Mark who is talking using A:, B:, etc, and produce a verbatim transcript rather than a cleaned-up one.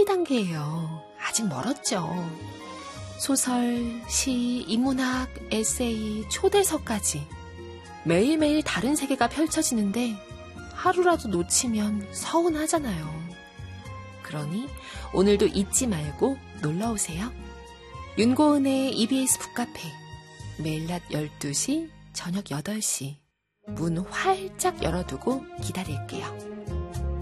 A: 단계예요. 아직 멀었죠. 소설, 시, 인문학, 에세이, 초대서까지 매일매일 다른 세계가 펼쳐지는데 하루라도 놓치면 서운하잖아요. 그러니 오늘도 잊지 말고 놀러오세요. 윤고은의 이비에스 북카페, 매일 낮 열두 시, 저녁 여덟 시 문 활짝 열어두고 기다릴게요.